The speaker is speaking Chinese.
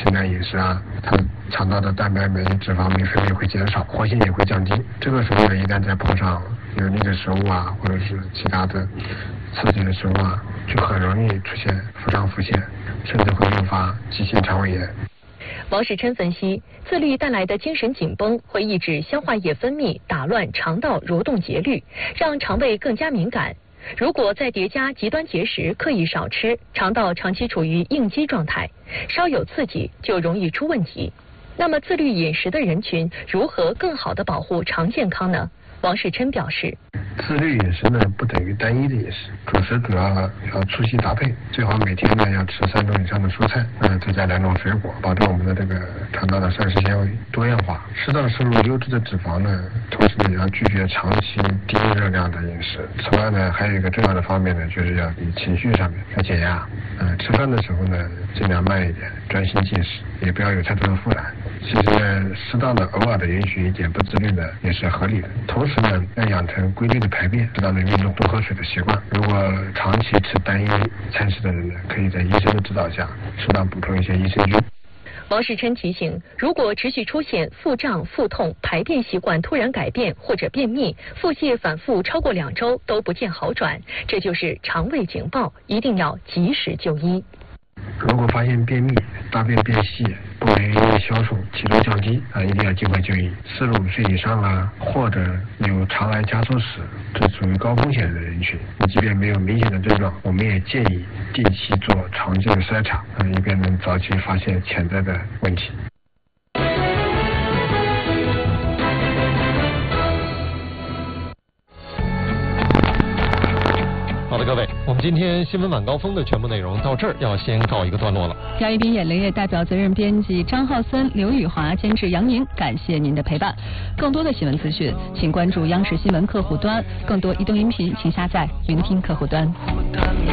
清淡饮食啊，它肠道的蛋白、酶、脂肪酶分泌会减少，活性也会降低。这个时候呢，一旦再碰上油腻的食物啊，或者是其他的刺激的食物啊，就很容易出现腹胀腹泻，甚至会诱发急性肠胃炎。 王世琛分析，自律带来的精神紧绷会抑制消化液分泌，打乱肠道蠕动节律，让肠胃更加敏感。如果再叠加极端节食，刻意少吃，肠道长期处于应激状态，稍有刺激就容易出问题。那么自律饮食的人群如何更好地保护肠健康呢？王世琛表示， 自律饮食呢不等于单一的饮食，主食主要要粗细搭配，最好每天呢要吃3种以上的蔬菜，再加2种水果，保证我们的这个肠道的膳食纤维多样化。适当摄入优质的脂肪呢，同时呢也要拒绝长期低热量的饮食。此外呢，还有一个重要的方面呢，就是要以情绪上面来减压。吃饭的时候呢，尽量慢一点，专心进食，也不要有太多的负担。其实呢，适当的偶尔的允许一点不自律呢，也是合理的。同时呢，要养成规律的排便，适当的运动、多喝水的习惯。如果长期吃单一餐食的人呢，可以在医生的指导下，适当补充一些益生菌。 王世琛提醒，如果持续出现腹胀、腹痛、排便习惯突然改变或者便秘、腹泻反复超过2周都不见好转，这就是肠胃警报，一定要及时就医。 如果发现便秘、大便变细、不能消瘦、体重降低一定要尽快就医。45岁以上啊，或者有肠癌加速史，这属于高风险的人群。即便没有明显的症状，我们也建议定期做肠镜筛查，以便能早期发现潜在的问题。 好的，各位，我们今天新闻晚高峰的全部内容到这儿要先告一个段落了。 甲乙丙眼泪液代表责任编辑张浩森、刘宇华，监制杨宁，感谢您的陪伴。更多的新闻资讯，请关注央视新闻客户端，更多移动音频请下载云听客户端。